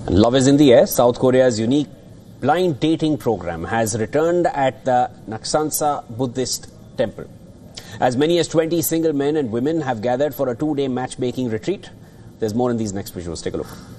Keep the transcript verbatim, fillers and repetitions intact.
Love is in the air. South Korea's unique blind dating program has returned at the Naksansa Buddhist temple. As many as twenty single men and women have gathered for a two-day matchmaking retreat. There's more in these next visuals. Take a look.